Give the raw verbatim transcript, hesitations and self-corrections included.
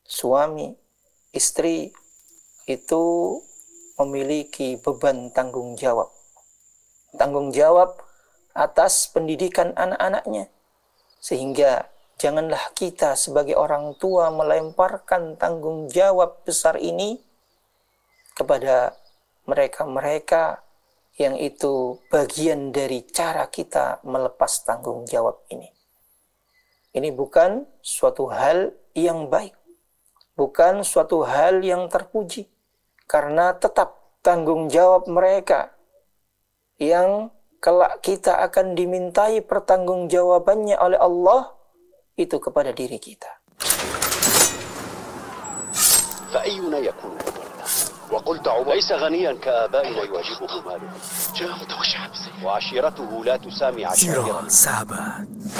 suami, istri itu memiliki beban tanggung jawab. Tanggung jawab atas pendidikan anak-anaknya. Sehingga janganlah kita sebagai orang tua melemparkan tanggung jawab besar ini kepada mereka-mereka yang itu bagian dari cara kita melepas tanggung jawab ini. Ini bukan suatu hal yang baik, bukan suatu hal yang terpuji, karena tetap tanggung jawab mereka yang kelak kita akan dimintai pertanggungjawabannya oleh Allah itu kepada diri kita. فأينا يكون مضرنا وقلت عمر ليس غنيا كآبائنا يواجهه ماله وعشيرته لا تسامي عشائره. Sahabat.